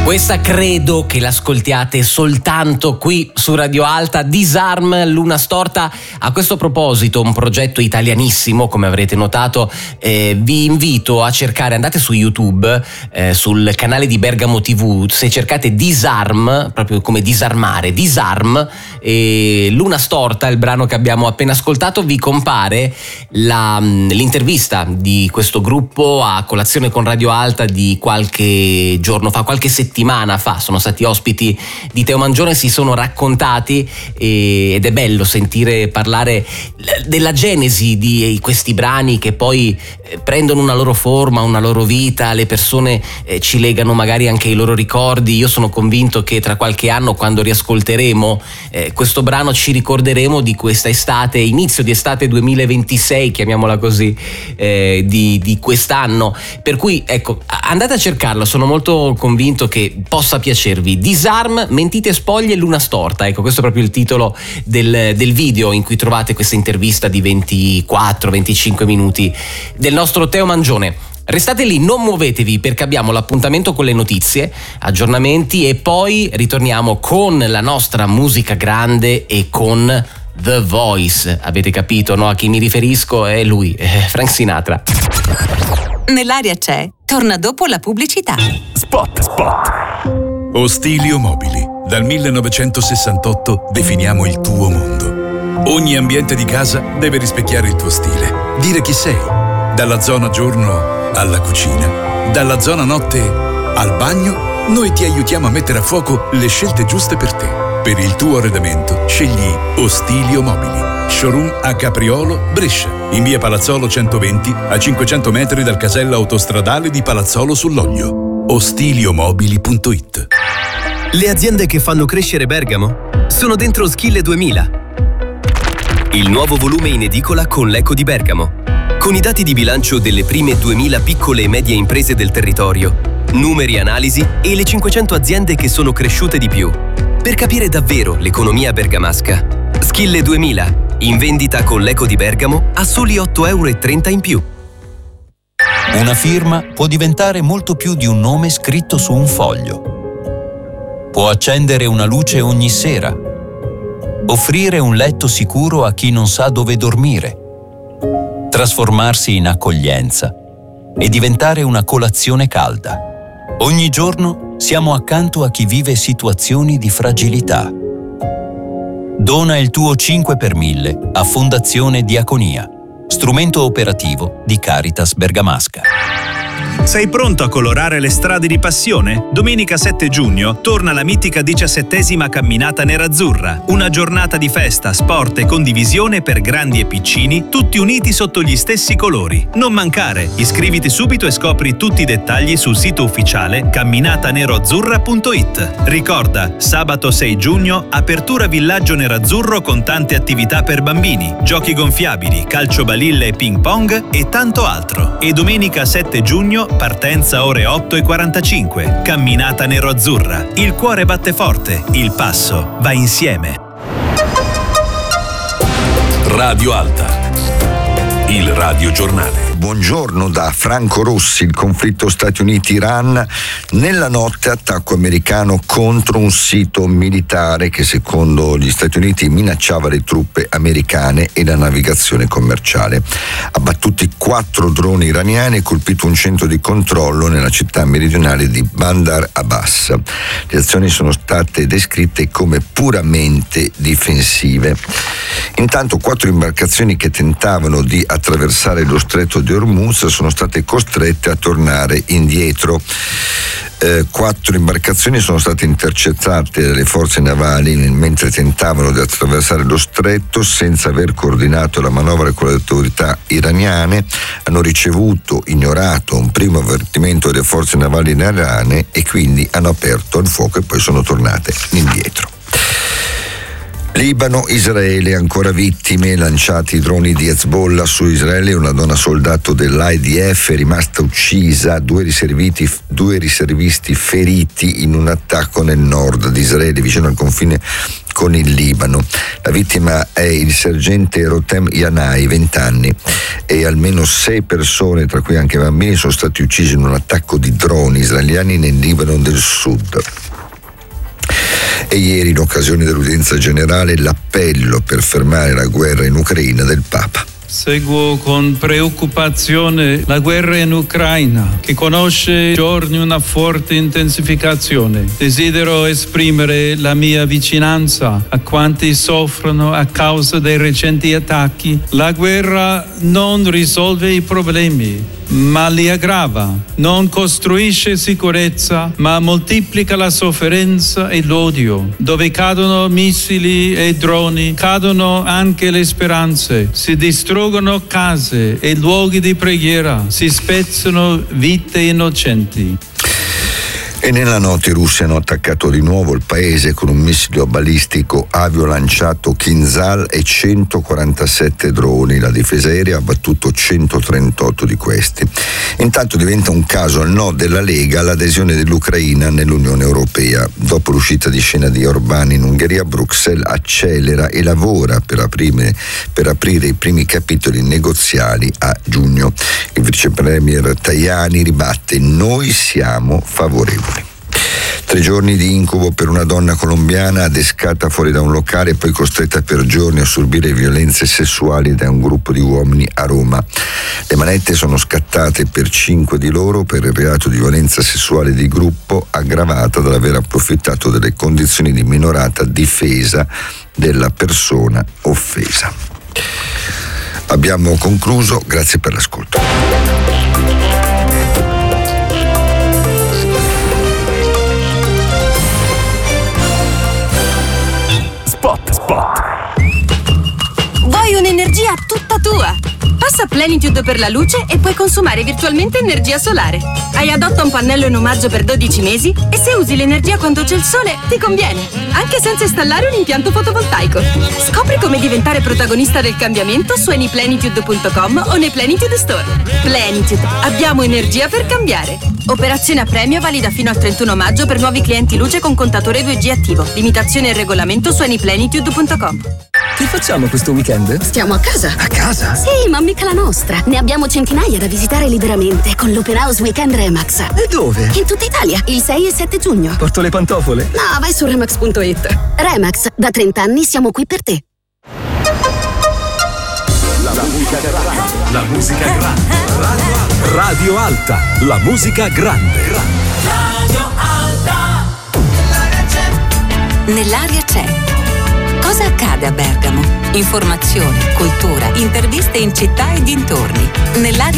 Questa credo che l'ascoltiate soltanto qui su Radio Alta. Disarm, Luna Storta. A questo proposito, un progetto italianissimo, come avrete notato. Vi invito a cercare, andate su YouTube, sul canale di Bergamo TV, se cercate Disarm, proprio come disarmare, Disarm, e Luna Storta, il brano che abbiamo appena ascoltato, vi compare l'intervista di questo gruppo a Colazione con Radio Alta di qualche giorno fa, qualche settimana fa. Sono stati ospiti di Teo Mangione, si sono raccontati ed è bello sentire parlare della genesi di questi brani che poi prendono una loro forma, una loro vita. Le persone ci legano magari anche i loro ricordi. Io sono convinto che tra qualche anno, quando riascolteremo questo brano, ci ricorderemo di questa estate, inizio di estate 2026, chiamiamola così, di quest'anno. Per cui ecco, andate a cercarlo, sono molto convinto che possa piacervi. Disarm, Mentite spoglie, Luna Storta. Ecco, questo è proprio il titolo del video in cui trovate questa intervista di 24-25 minuti del nostro Teo Mangione. Restate lì, non muovetevi, perché abbiamo l'appuntamento con le notizie, aggiornamenti, e poi ritorniamo con la nostra musica grande e con The Voice. Avete capito, no? A chi mi riferisco? È lui, Frank Sinatra. Nell'aria c'è. Torna dopo la pubblicità. Spot. Ostilio Mobili. Dal 1968 definiamo il tuo mondo. Ogni ambiente di casa deve rispecchiare il tuo stile. Dire chi sei. Dalla zona giorno alla cucina. Dalla zona notte al bagno. Noi ti aiutiamo a mettere a fuoco le scelte giuste per te. Per il tuo arredamento scegli Ostilio Mobili. Showroom a Capriolo, Brescia, in via Palazzolo 120, a 500 metri dal casello autostradale di Palazzolo sull'Oglio. Ostiliomobili.it. Le aziende che fanno crescere Bergamo sono dentro Schille 2000. Il nuovo volume in edicola con l'Eco di Bergamo, con i dati di bilancio delle prime 2000 piccole e medie imprese del territorio, numeri, analisi e le 500 aziende che sono cresciute di più, per capire davvero l'economia bergamasca. Schille 2000, in vendita con l'Eco di Bergamo a soli €8,30 in più. Una firma può diventare molto più di un nome scritto su un foglio. Può accendere una luce ogni sera, offrire un letto sicuro a chi non sa dove dormire, trasformarsi in accoglienza e diventare una colazione calda. Ogni giorno siamo accanto a chi vive situazioni di fragilità. Dona il tuo 5 per 1000 a Fondazione Diaconia, strumento operativo di Caritas Bergamasca. Sei pronto a colorare le strade di passione? Domenica 7 giugno torna la mitica 17ª camminata nerazzurra, una giornata di festa, sport e condivisione per grandi e piccini, tutti uniti sotto gli stessi colori. Non mancare, iscriviti subito e scopri tutti i dettagli sul sito ufficiale camminataneroazzurra.it. Ricorda, sabato 6 giugno, apertura villaggio nerazzurro con tante attività per bambini, giochi gonfiabili, calcio balilla e ping pong e tanto altro. E domenica 7 giugno partenza ore 8:45. Camminata nero-azzurra. Il cuore batte forte, il passo va insieme. Radio Alta, il radiogiornale. Buongiorno da Franco Rossi. Il conflitto Stati Uniti-Iran. Nella notte attacco americano contro un sito militare che secondo gli Stati Uniti minacciava le truppe americane e la navigazione commerciale. Abbattuti 4 droni iraniani e colpito un centro di controllo nella città meridionale di Bandar Abbas. Le azioni sono state descritte come puramente difensive. Intanto 4 imbarcazioni che tentavano di attraversare lo stretto di Hormuz sono state costrette a tornare indietro. 4 imbarcazioni sono state intercettate dalle forze navali mentre tentavano di attraversare lo stretto senza aver coordinato la manovra con le autorità iraniane. Hanno ricevuto, ignorato un primo avvertimento delle forze navali iraniane e quindi hanno aperto il fuoco e poi sono tornate indietro. Libano, Israele, ancora vittime, lanciati droni di Hezbollah su Israele, una donna soldato dell'IDF è rimasta uccisa, due riservisti feriti in un attacco nel nord di Israele, vicino al confine con il Libano. La vittima è il sergente Rotem Yanai, 20 anni, e almeno 6 persone, tra cui anche bambini, sono stati uccisi in un attacco di droni israeliani nel Libano del Sud. E ieri, in occasione dell'udienza generale, l'appello per fermare la guerra in Ucraina del Papa. Seguo con preoccupazione la guerra in Ucraina, che conosce giorni una forte intensificazione. Desidero esprimere la mia vicinanza a quanti soffrono a causa dei recenti attacchi. La guerra non risolve i problemi, ma li aggrava. Non costruisce sicurezza, ma moltiplica la sofferenza e l'odio. Dove cadono missili e droni, cadono anche le speranze. Si distruggono case e luoghi di preghiera. Si spezzano vite innocenti. E nella notte i russi hanno attaccato di nuovo il paese con un missile balistico aviolanciato Kinzhal e 147 droni. La difesa aerea ha abbattuto 138 di questi. Intanto diventa un caso al no della Lega l'adesione dell'Ucraina nell'Unione Europea. Dopo l'uscita di scena di Orbán in Ungheria, Bruxelles accelera e lavora per aprire i primi capitoli negoziali a giugno. Il vice premier Tajani ribatte: noi siamo favorevoli. 3 giorni di incubo per una donna colombiana adescata fuori da un locale e poi costretta per giorni a subire violenze sessuali da un gruppo di uomini a Roma. Le manette sono scattate per 5 di loro per il reato di violenza sessuale di gruppo, aggravata dall'aver approfittato delle condizioni di minorata difesa della persona offesa. Abbiamo concluso, grazie per l'ascolto. Vuoi un'energia tutta tua? Passa Plenitude per la luce e puoi consumare virtualmente energia solare. Hai adotta un pannello in omaggio per 12 mesi e se usi l'energia quando c'è il sole ti conviene, anche senza installare un impianto fotovoltaico. Scopri come diventare protagonista del cambiamento su anyplenitude.com o nei Plenitude Store. Plenitude, abbiamo energia per cambiare. Operazione a premio valida fino al 31 maggio per nuovi clienti luce con contatore 2G attivo. Limitazione e regolamento su anyplenitude.com. Che facciamo questo weekend? Stiamo a casa. A casa? Sì, ma mica la nostra. Ne abbiamo centinaia da visitare liberamente con l'Open House Weekend Remax. E dove? In tutta Italia, il 6 e 7 giugno. Porto le pantofole? No, vai su Remax.it. Remax, da 30 anni siamo qui per te. La musica grande. La musica grande. Radio Alta. La musica grande. Radio Alta. Nell'aria c'è. Cosa accade a Bergamo? Informazione, cultura, interviste in città e dintorni. Nell'aria